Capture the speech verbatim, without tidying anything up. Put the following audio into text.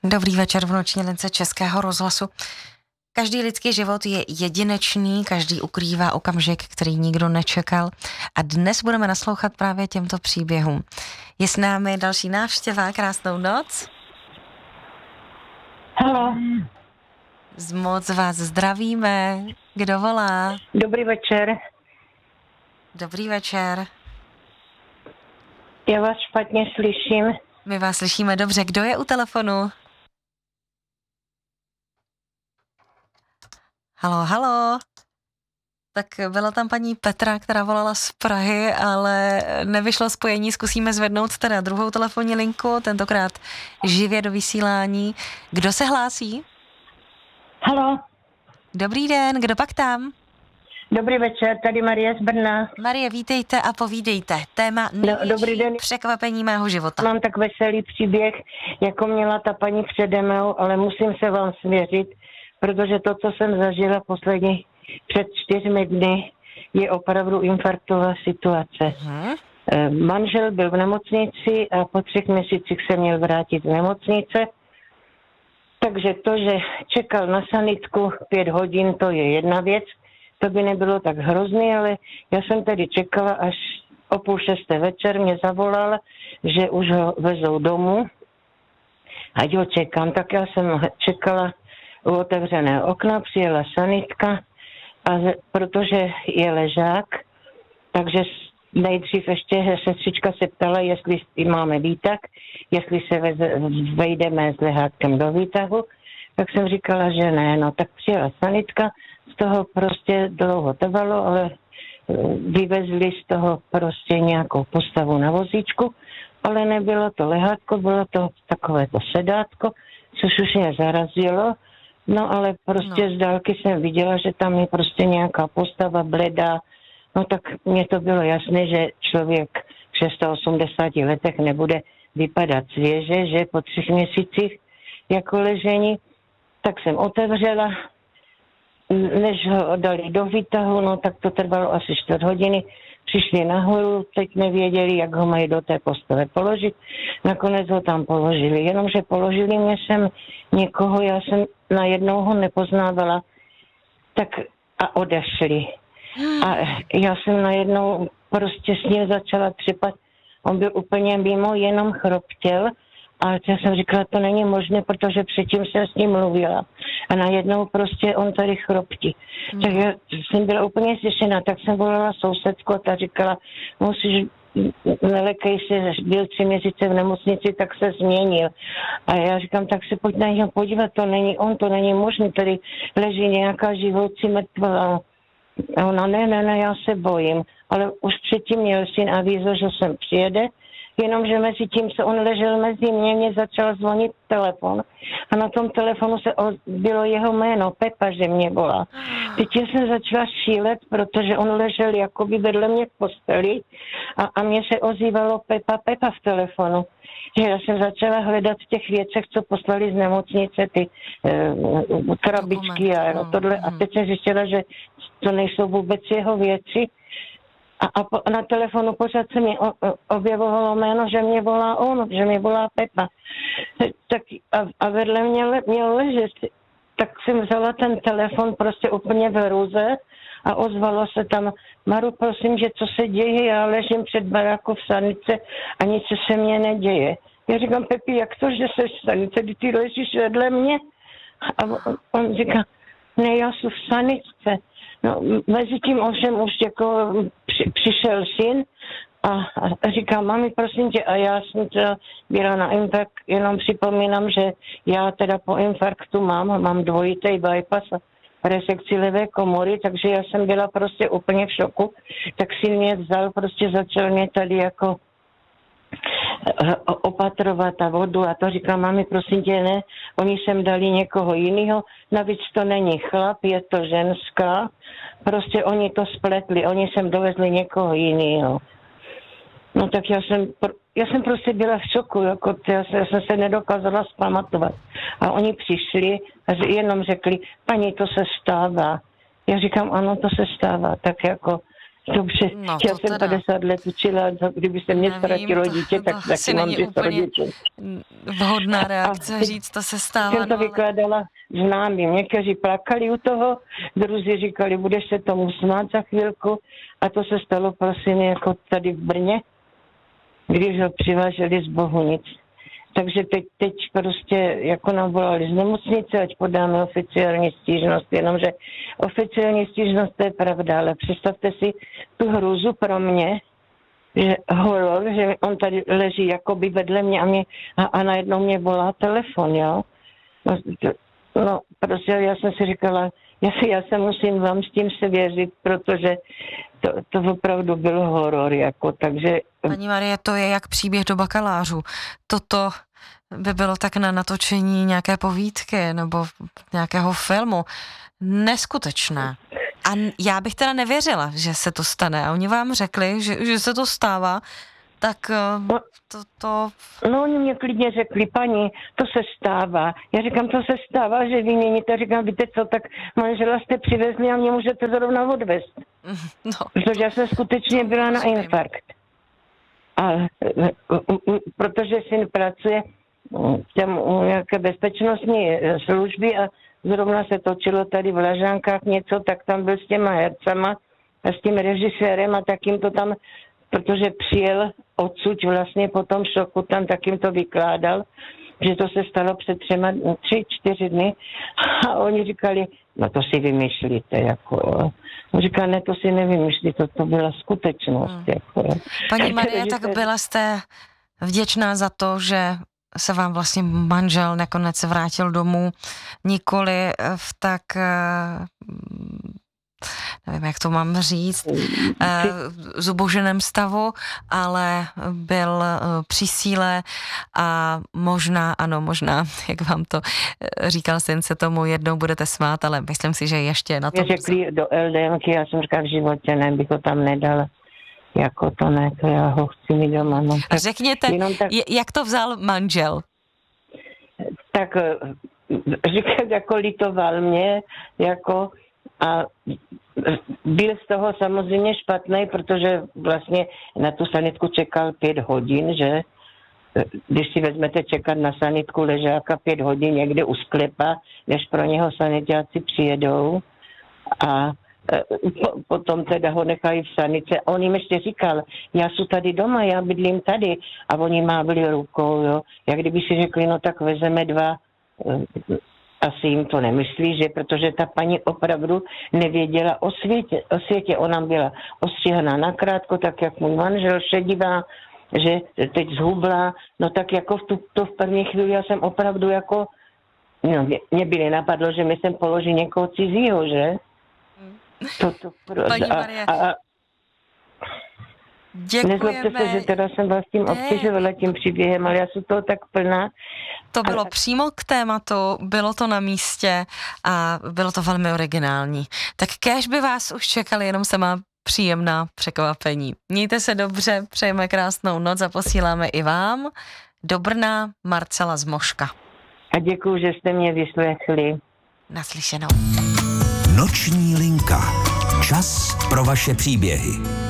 Dobrý večer v noční lince Českého rozhlasu. Každý lidský život je jedinečný, každý ukrývá okamžik, který nikdo nečekal a dnes budeme naslouchat právě těmto příběhům. Je s námi další návštěva, krásnou noc. Haló. Moc vás zdravíme. Kdo volá? Dobrý večer. Dobrý večer. Já vás špatně slyším. My vás slyšíme dobře. Kdo je u telefonu? Haló, haló. Tak byla tam paní Petra, která volala z Prahy, ale nevyšlo spojení. Zkusíme zvednout teda druhou telefonní linku, tentokrát živě do vysílání. Kdo se hlásí? Haló. Dobrý den, kdo pak tam? Dobrý večer, tady Marie z Brna. Marie, vítejte a povídejte. Téma No, dobrý den. překvapení mého života. Mám tak veselý příběh, jako měla ta paní přede mnou, ale musím se vám svěřit, protože to, co jsem zažila poslední před čtyřmi dny, je opravdu infarktová situace. Hmm. Manžel byl v nemocnici a po třech měsících se měl vrátit z nemocnice. Takže to, že čekal na sanitku pět hodin, to je jedna věc. To by nebylo tak hrozný, ale já jsem tedy čekala, až o půl šesté večer mě zavolal, že už ho vezou domů. Ať ho čekám, tak já jsem čekala u otevřeného okna, přijela sanitka, a z, protože je ležák, takže nejdřív ještě sestřička se ptala, jestli máme výtah, jestli se veze, vejdeme s lehátkem do výtahu, tak jsem říkala, že ne, no tak přijela sanitka, z toho prostě dlouho trvalo, ale vyvezli z toho prostě nějakou postavu na vozíčku, ale nebylo to lehátko, bylo to takové to sedátko, což už mě zarazilo, no ale prostě no. Z dálky jsem viděla, že tam je prostě nějaká postava bledá, no tak mně to bylo jasné, že člověk v osmdesáti letech nebude vypadat svěže, že po třech měsících jako ležení, tak jsem otevřela, než ho dali do výtahu, no tak to trvalo asi čtvrt hodiny. Přišli nahoru, teď nevěděli, jak ho mají do té postele položit. Nakonec ho tam položili, jenomže položili mě sem někoho, já jsem najednou ho nepoznávala, tak a odešli. A já jsem najednou prostě s ním začala třepat. On byl úplně mimo, jenom chroptěl. A já jsem říkala, to není možné, protože předtím jsem s ním mluvila. A najednou prostě on tady chroptí. Mm. Tak já jsem byla úplně zděšená, tak jsem volala sousedku a ta říkala, musíš, nelekej se, byl tři měsíce v nemocnici, tak se změnil. A já říkám, tak se pojď na něho podívat, to není on, to není možné, tady leží nějaká živoucí mrtvá. A ona, ne, ne, ne, já se bojím. Ale už předtím měl syn avízo, že sem přijede, jenomže mezi tím, co on ležel mezi mě, mě začal zvonit telefon a na tom telefonu se bylo jeho jméno, Pepa, že mě volá. Teď jsem začala šílet, protože on ležel jakoby vedle mě v posteli a, a mě se ozývalo Pepa, Pepa v telefonu. Že já jsem začala hledat v těch věcech, co poslali z nemocnice, ty e, krabičky a tohle. A teď jsem zjistila, že to nejsou vůbec jeho věci. A, a po, na telefonu pořád se mi objevovalo jméno, že mě volá on, že mě volá Pepa. Tak a, a vedle mě le, měl ležet. Tak jsem vzala ten telefon prostě úplně v růze a ozvalo se tam, Maru, prosím, že co se děje, já ležím před barákou v sanice a nic se mně neděje. Já říkám, Pepi, jak to, že jsi v sanice, kdy ty ležíš vedle mě? A on, on říká, ne, já jsem v sanice. No, mezi tím ovšem už jako při, přišel syn a, a říká, mami, prosím tě, a já jsem teda byla na infarkt, jenom připomínám, že já teda po infarktu mám, mám dvojitý bypass a resekci levé komory, takže já jsem byla prostě úplně v šoku, tak syn mě vzal, prostě začal mě tady jako opatrovat a vodu a to říká, mami, prosím tě, ne, oni sem dali někoho jiného, navíc to není chlap, je to ženská, prostě oni to spletli, oni sem dovezli někoho jiného. No tak já jsem, já jsem prostě byla v šoku, jako já, já jsem se nedokázala zpamatovat. A oni přišli a jenom řekli, paní, to se stává. Já říkám, ano, to se stává, tak jako Dobře, No, já jsem teda padesát let učila, kdyby se mě ztratilo dítě, to, tak to taky mám dvě rodiče. vhodná reakce A říct, to se stává. jsem to no, ale... vykládala známým. Někteří plakali u toho, druzí říkali, budeš se tomu smát za chvilku. A to se stalo, prosím, jako tady v Brně, když ho přiváželi z Bohunic. Takže teď, teď prostě jako nám volali z nemocnice, ať podáme oficiální stížnost, jenomže oficiální stížnost, to je pravda, ale představte si tu hrůzu pro mě, že horor, že on tady leží jakoby vedle mě a, mě, a, a najednou mě volá telefon, jo. No, no prostě já jsem si říkala, já, já se musím vám s tím se věřit, protože to, to opravdu byl horor, jako, takže... Paní Marie, to je jak příběh do bakalářů. Toto by bylo tak na natočení nějaké povídky nebo nějakého filmu. Neskutečné. A já bych teda nevěřila, že se to stane. A oni vám řekli, že, že se to stává, tak no, to, to... No oni mě klidně řekli, paní, to se stává. Já říkám, to se stává, že vyměníte. Říkám, víte co, tak manžela jste přivezli a mě můžete zrovna odvést. No, protože já jsem skutečně byla na infarkt. A protože syn pracuje tam u nějaké bezpečnostní služby a zrovna se točilo tady v Lažánkách něco, tak tam byl s těma hercama a s tím režisérem a tak jim to tam, protože přijel odsud vlastně po tom šoku, tam tak jim to vykládal, že to se stalo před třema, tři, čtyři dny a oni říkali, no to si vymýšlíte, jako jo. On říká, ne, to si nevymýšlí, to, to byla skutečnost, hmm. jako jo. Paní Marie, tak byla jste vděčná za to, že se vám vlastně manžel nakonec vrátil domů, nikoli v tak, nevím, jak to mám říct, zuboženém stavu, ale byl při síle a možná, ano, možná, jak vám to říkal syn, se tomu jednou budete smát, ale myslím si, že ještě na to... Mě řekli do LDMky, já jsem říkal, v životě ne, bych ho tam nedala. Jako to ne, to já ho chci mít doma. No. A řekněte, tak, jak to vzal manžel? Tak říkal, jako litoval mě, jako a byl z toho samozřejmě špatný, protože vlastně na tu sanitku čekal pět hodin, že když si vezmete čekat na sanitku ležáka pět hodin někde u sklepa, než pro něho sanitáci přijedou a potom teda ho nechají v sanice. A on jim ještě říkal, já jsem tady doma, já bydlím tady. A oni mávli rukou, jo. Jak kdyby si řekli, no tak vezeme dva. Asi jim to nemyslí, že protože ta paní opravdu nevěděla o světě. O světě. Ona byla ostříhaná nakrátko, tak jak můj manžel, šedivá, že teď zhubla. No tak jako v tu, to v první chvíli já jsem opravdu jako, no mě, mě by nenapadlo, že mi sem položí někoho cizího, že? To, to, Paní Marie, a, a, děkujeme. Nezlobte se, že teda jsem vás tím obtěžovala tím příběhem, ale já jsem toho tak plná. To bylo ale... přímo k tématu, bylo to na místě a bylo to velmi originální. Tak kéž by vás už čekali, jenom se má příjemná překvapení. Mějte se dobře, přejeme krásnou noc a posíláme i vám. Do Brna, Marcela z Moška. A děkuju, že jste mě vyslechli. Naslyšenou. Noční linka. Čas pro vaše příběhy.